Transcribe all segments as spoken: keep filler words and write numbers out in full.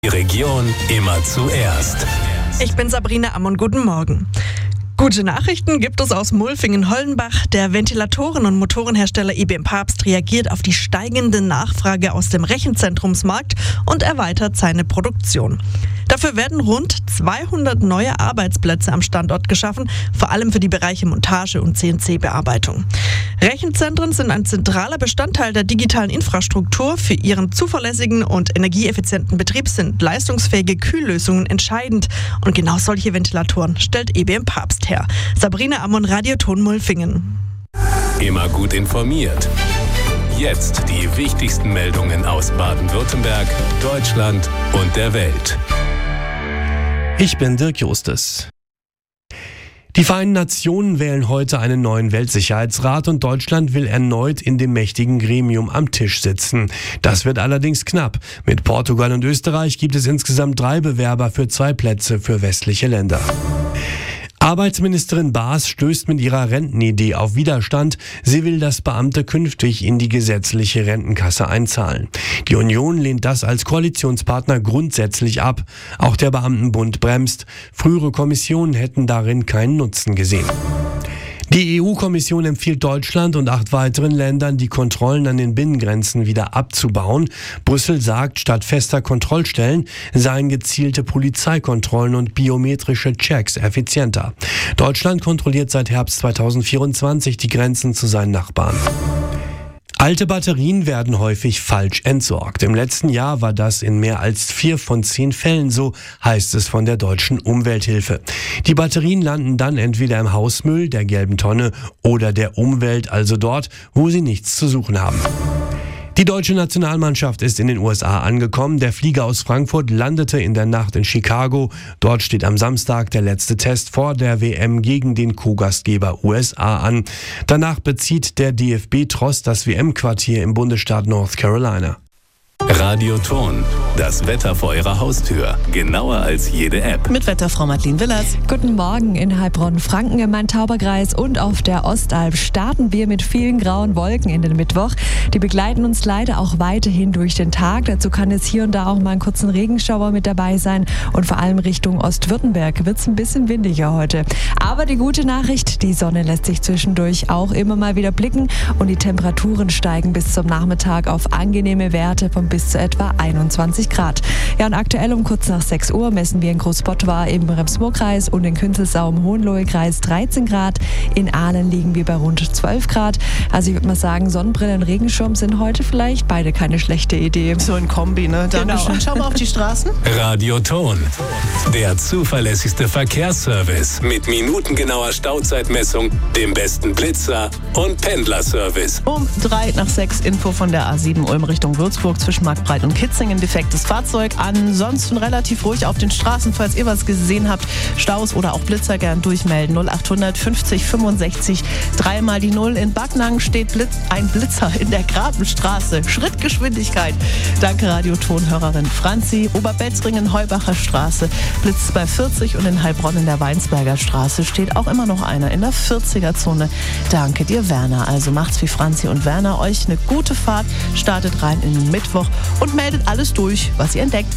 Die Region immer zuerst. Ich bin Sabrina Ammon, guten Morgen. Gute Nachrichten gibt es aus Mulfingen-Hollenbach. Der Ventilatoren- und Motorenhersteller I B M Papst reagiert auf die steigende Nachfrage aus dem Rechenzentrumsmarkt und erweitert seine Produktion. Dafür werden rund zweihundert neue Arbeitsplätze am Standort geschaffen, vor allem für die Bereiche Montage und C N C-Bearbeitung. Rechenzentren sind ein zentraler Bestandteil der digitalen Infrastruktur. Für ihren zuverlässigen und energieeffizienten Betrieb sind leistungsfähige Kühllösungen entscheidend. Und genau solche Ventilatoren stellt I B M Papst her. Sabrina Ammon, Radioton Mulfingen. Immer gut informiert. Jetzt die wichtigsten Meldungen aus Baden-Württemberg, Deutschland und der Welt. Ich bin Dirk Justus. Die Vereinten Nationen wählen heute einen neuen Weltsicherheitsrat und Deutschland will erneut in dem mächtigen Gremium am Tisch sitzen. Das wird allerdings knapp. Mit Portugal und Österreich gibt es insgesamt drei Bewerber für zwei Plätze für westliche Länder. Arbeitsministerin Baas stößt mit ihrer Rentenidee auf Widerstand. Sie will, dass Beamte künftig in die gesetzliche Rentenkasse einzahlen. Die Union lehnt das als Koalitionspartner grundsätzlich ab. Auch der Beamtenbund bremst. Frühere Kommissionen hätten darin keinen Nutzen gesehen. Die E U-Kommission empfiehlt Deutschland und acht weiteren Ländern, die Kontrollen an den Binnengrenzen wieder abzubauen. Brüssel sagt, statt fester Kontrollstellen seien gezielte Polizeikontrollen und biometrische Checks effizienter. Deutschland kontrolliert seit Herbst zweitausendvierundzwanzig die Grenzen zu seinen Nachbarn. Alte Batterien werden häufig falsch entsorgt. Im letzten Jahr war das in mehr als vier von zehn Fällen so, heißt es von der Deutschen Umwelthilfe. Die Batterien landen dann entweder im Hausmüll, der gelben Tonne, oder der Umwelt, also dort, wo sie nichts zu suchen haben. Die deutsche Nationalmannschaft ist in den U S A angekommen. Der Flieger aus Frankfurt landete in der Nacht in Chicago. Dort steht am Samstag der letzte Test vor der W M gegen den Co-Gastgeber U S A an. Danach bezieht der D F B-Tross das W M-Quartier im Bundesstaat North Carolina. Radioton, das Wetter vor Ihrer Haustür. Genauer als jede App. Mit Wetterfrau Madeleine Willers. Guten Morgen in Heilbronn-Franken im Main-Tauber-Kreis und auf der Ostalb starten wir mit vielen grauen Wolken in den Mittwoch. Die begleiten uns leider auch weiterhin durch den Tag. Dazu kann es hier und da auch mal einen kurzen Regenschauer mit dabei sein. Und vor allem Richtung Ostwürttemberg wird es ein bisschen windiger heute. Aber die gute Nachricht, die Sonne lässt sich zwischendurch auch immer mal wieder blicken. Und die Temperaturen steigen bis zum Nachmittag auf angenehme Werte von bis zu etwa einundzwanzig Grad. Ja, und aktuell um kurz nach sechs Uhr messen wir in Großbottwar im Rems-Murr-Kreis und in Künzelsau im Hohenlohe-Kreis dreizehn Grad. In Ahlen liegen wir bei rund zwölf Grad. Also ich würde mal sagen, Sonnenbrille und Regenschirm sind heute vielleicht beide keine schlechte Idee. So ein Kombi, ne? Dankeschön. Genau. Schauen wir auf die Straßen. Radioton, der zuverlässigste Verkehrsservice mit minutengenauer Stauzeitmessung, dem besten Blitzer und Pendlerservice. Um drei nach sechs Info von der A sieben Ulm Richtung Würzburg zwischen Marktbreit und Kitzingen. Defektes Fahrzeug. Ansonsten relativ ruhig auf den Straßen. Falls ihr was gesehen habt, Staus oder auch Blitzer, gern durchmelden. null achthundert fünfzig fünfundsechzig. Dreimal die Null. In Backnang steht Blitz, ein Blitzer in der Grabenstraße. Schrittgeschwindigkeit. Danke Radiotonhörerin Franzi. Oberbelzringen, Heubacher Straße. Blitzt bei vierzig und in Heilbronn in der Weinsberger Straße steht auch immer noch einer in der vierziger-Zone. Danke dir, Werner. Also macht's wie Franzi und Werner. Euch eine gute Fahrt. Startet rein in den Mittwoch und meldet alles durch, was ihr entdeckt.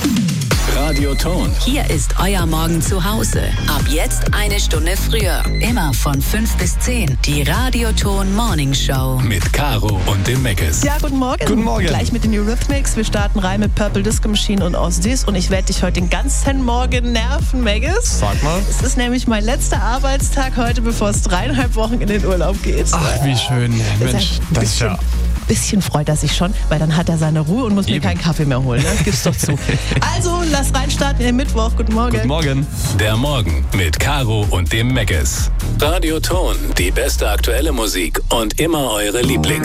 Radioton. Hier ist euer Morgen zu Hause. Ab jetzt eine Stunde früher. Immer von fünf bis zehn. Die Radioton Morning Show. Mit Caro und dem Meckes. Ja, guten Morgen. Guten Morgen. Gleich mit den Eurythmics. Wir starten rein mit Purple Disco Machine und Ozzy. Und ich werde dich heute den ganzen Morgen nerven, Meckes. Sag mal. Es ist nämlich mein letzter Arbeitstag heute, bevor es dreieinhalb Wochen in den Urlaub geht. Ach, wie schön. Mensch, das ist ja... Bisschen freut er sich schon, weil dann hat er seine Ruhe und muss Eben. mir keinen Kaffee mehr holen. Ne? Gib's doch zu. Also, lass reinstarten in den Mittwoch. Guten Morgen. Guten Morgen. Der Morgen mit Caro und dem Meckes. Radioton, die beste aktuelle Musik und immer eure Lieblings.